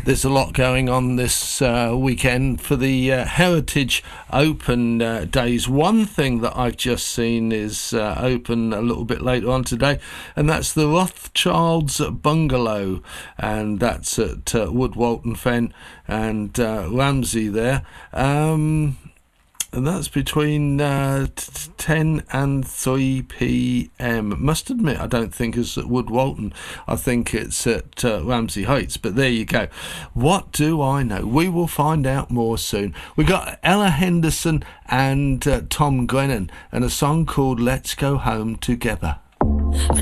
There's a lot going on this weekend for the Heritage Open days. One thing that I've just seen is open a little bit later on today, and that's the Rothschilds Bungalow, and that's at Wood Walton Fen and Ramsey there. And that's between 10 and 3 p.m. Must admit, I don't think it's at Wood Walton. I think it's at Ramsey Heights. But there you go. What do I know? We will find out more soon. We got Ella Henderson and Tom Grennan and a song called Let's Go Home Together.